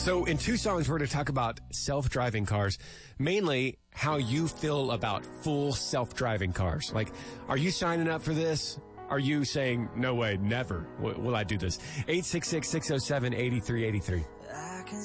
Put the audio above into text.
So in 2 songs, we're going to talk about self-driving cars, mainly how you feel about full self-driving cars. Like, are you signing up for this? Are you saying, no way, never will I do this? 866-607-8383.